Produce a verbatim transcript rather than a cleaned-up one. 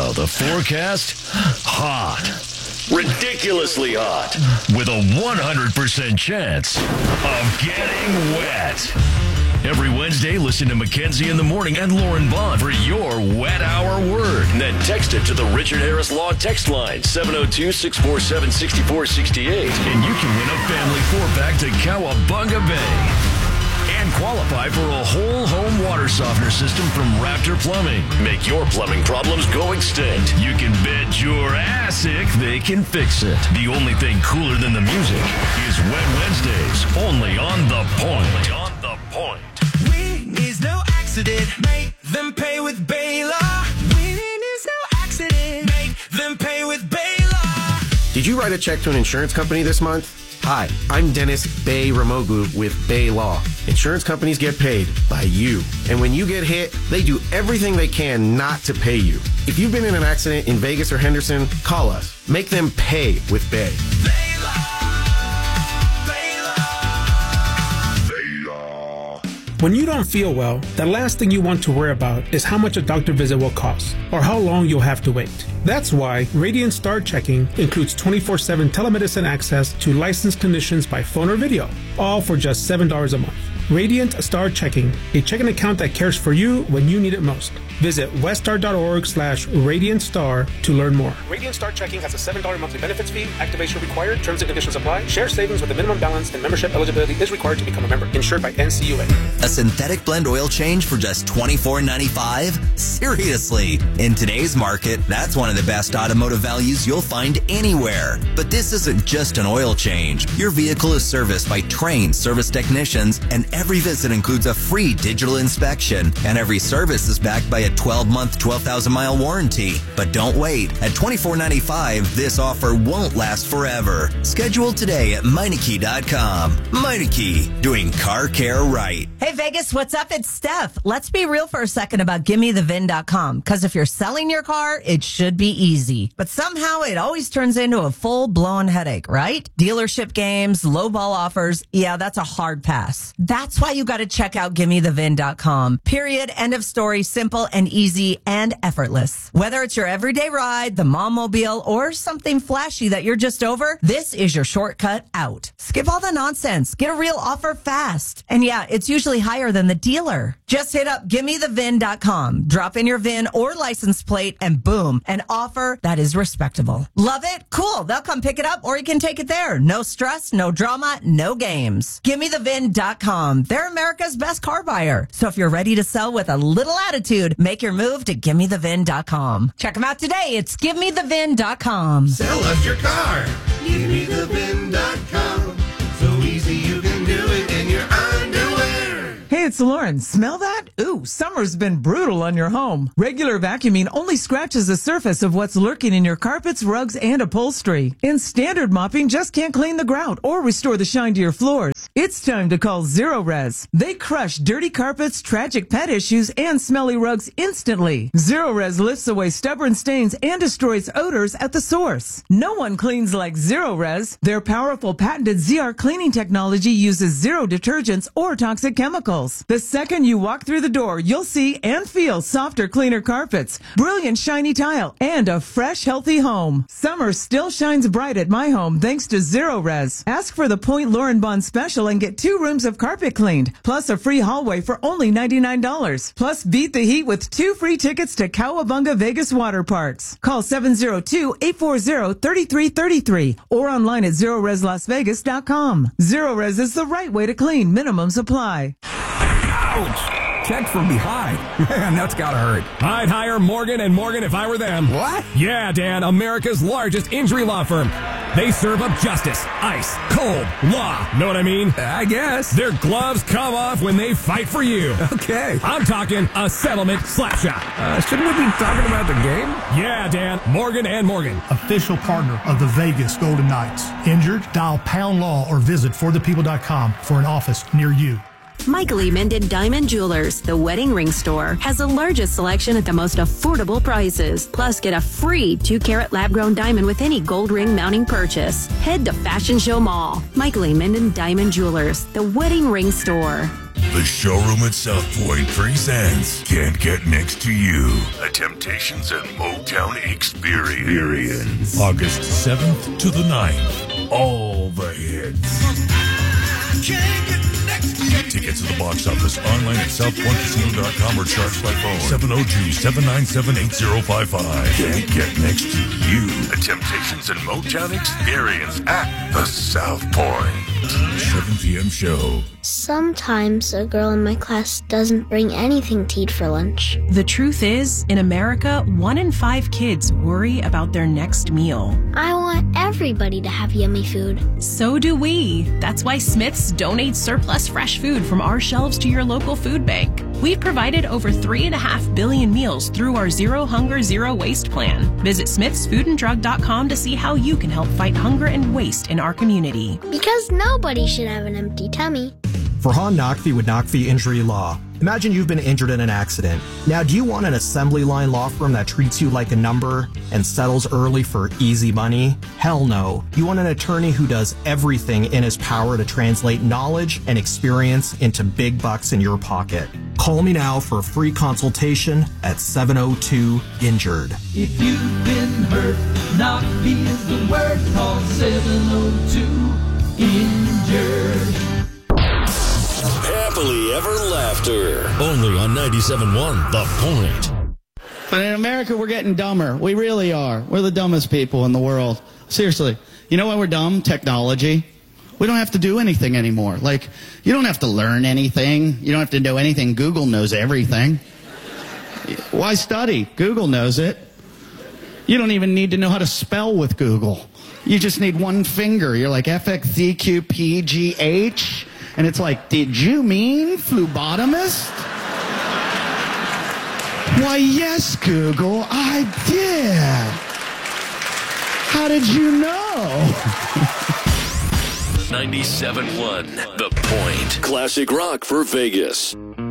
Now, the forecast? Hot. Ridiculously hot. With a one hundred percent chance of getting wet. Every Wednesday, listen to Mackenzie in the Morning and Lauren Bond for your Wet Hour word. And then text it to the Richard Harris Law text line, seven oh two, six four seven, six four six eight. And you can win a family four-pack to Cowabunga Bay. And qualify for a whole home water softener system from Raptor Plumbing. Make your plumbing problems go extinct. You can bet your assic they can fix it. The only thing cooler than the music is Wet Wednesdays, only on The Point. Only on The Point. Winning is no accident. Make them pay with Baylor. Winning is no accident. Make them pay with Baylor. Did you write a check to an insurance company this month? Hi, I'm Dennis Bay Ramoglu with Bay Law. Insurance companies get paid by you. And when you get hit, they do everything they can not to pay you. If you've been in an accident in Vegas or Henderson, call us. Make them pay with Bay. Bay Law. Bay Law. Bay Law. When you don't feel well, the last thing you want to worry about is how much a doctor visit will cost or how long you'll have to wait. That's why Radiant Star Checking includes twenty-four seven telemedicine access to licensed clinicians by phone or video, all for just seven dollars a month. Radiant Star Checking, a checking account that cares for you when you need it most. Visit westar.org slash Radiant Star to learn more. Radiant Star Checking has a seven dollars monthly benefits fee. Activation required. Terms and conditions apply. Share savings with a minimum balance and membership eligibility is required to become a member. Insured by N C U A. A synthetic blend oil change for just twenty-four ninety-five? Seriously. In today's market, that's one of the best automotive values you'll find anywhere. But this isn't just an oil change. Your vehicle is serviced by trained service technicians, and every visit includes a free digital inspection, and every service is backed by a twelve month, twelve thousand mile warranty. But don't wait. At twenty-four ninety-five, this offer won't last forever. Schedule today at Meineke dot com. Meineke, doing car care right. Hey Vegas, what's up? It's Steph. Let's be real for a second about Give Me The V I N dot com, because if you're selling your car, it should be easy. But somehow it always turns into a full-blown headache, right? Dealership games, lowball offers, yeah, that's a hard pass. That's why you got to check out Give Me The V I N dot com. Period. End of story. Simple and easy and effortless. Whether it's your everyday ride, the mom-mobile, or something flashy that you're just over, this is your shortcut out. Skip all the nonsense. Get a real offer fast. And yeah, it's usually higher than the dealer. Just hit up Give Me The V I N dot com. Drop in your V I N or license plate and boom, an offer that is respectable. Love it? Cool. They'll come pick it up or you can take it there. No stress, no drama, no games. Give Me The V I N dot com. They're America's best car buyer. So if you're ready to sell with a little attitude, make your move to Give Me The V I N dot com. Check them out today. It's Give Me The V I N dot com. Sell us your car. Give me the V I N dot com. So easy you can do it in your underwear. Hey, it's Lauren. Smell that? Ooh, summer's been brutal on your home. Regular vacuuming only scratches the surface of what's lurking in your carpets, rugs, and upholstery. And standard mopping just can't clean the grout or restore the shine to your floors. It's time to call Zero Res. They crush dirty carpets, tragic pet issues, and smelly rugs instantly. Zero Res lifts away stubborn stains and destroys odors at the source. No one cleans like Zero Res. Their powerful patented Z R cleaning technology uses zero detergents or toxic chemicals. The second you walk through the door, you'll see and feel softer, cleaner carpets, brilliant shiny tile, and a fresh, healthy home. Summer still shines bright at my home thanks to Zero Res. Ask for the Point Lauren Bond special and get two rooms of carpet cleaned, plus a free hallway for only ninety-nine dollars. Plus, beat the heat with two free tickets to Cowabunga Vegas Water Parks. Call seven oh two, eight four zero, three three three three or online at Zero Res Las Vegas dot com. Zero Res is the right way to clean. Minimum supply. Ouch! Checked from behind. Man, that's gotta hurt. I'd hire Morgan and Morgan if I were them. What? Yeah, Dan, America's largest injury law firm. They serve up justice, ice, cold, law. Know what I mean? I guess. Their gloves come off when they fight for you. Okay. I'm talking a settlement slap shot. Uh, shouldn't we be talking about the game? Yeah, Dan, Morgan and Morgan. Official partner of the Vegas Golden Knights. Injured? Dial Pound Law or visit for the people dot com for an office near you. Michael E. Minden Diamond Jewelers, the wedding ring store, has the largest selection at the most affordable prices. Plus, get a free two carat lab-grown diamond with any gold ring mounting purchase. Head to Fashion Show Mall. Michael E. Minden Diamond Jewelers, the wedding ring store. The showroom at South Point presents Can't Get Next to You, a Temptations and Motown experience. August seventh to the ninth. All the hits. Get tickets at the box office online at south point casino dot com or charged by phone seven oh two, seven nine seven, eight oh five five. Can't Get Next to You, a Temptations and Motown experience at the South Point. seven p.m. show. Sometimes a girl in my class doesn't bring anything to eat for lunch. The truth is, in America, one in five kids worry about their next meal. I want everybody to have yummy food. So do we. That's why Smith's donates surplus fresh food from our shelves to your local food bank. We've provided over three and a half billion meals through our Zero Hunger, Zero Waste plan. Visit smiths food and drug dot com to see how you can help fight hunger and waste in our community. Because nobody should have an empty tummy. Farhan Naqvi with Naqvi Injury Law. Imagine you've been injured in an accident. Now, do you want an assembly line law firm that treats you like a number and settles early for easy money? Hell no. You want an attorney who does everything in his power to translate knowledge and experience into big bucks in your pocket. Call me now for a free consultation at seven oh two injured. If you've been hurt, Naqvi is the word. Call seven oh two injured. Happily Ever Laughter. Only on ninety-seven point one The Point. But in America, we're getting dumber. We really are. We're the dumbest people in the world. Seriously. You know why we're dumb? Technology. We don't have to do anything anymore. Like, you don't have to learn anything. You don't have to know anything. Google knows everything. Why study? Google knows it. You don't even need to know how to spell with Google. You just need one finger. You're like F X Z Q P G H. And it's like, did you mean phlebotomist? Why, yes, Google, I did. How did you know? ninety-seven point one The Point. Classic rock for Vegas.